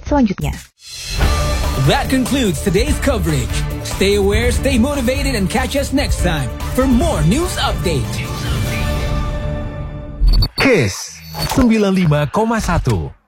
update selanjutnya. That concludes today's coverage. Stay aware, stay motivated, and catch us next time for more news update. Kiss 95,1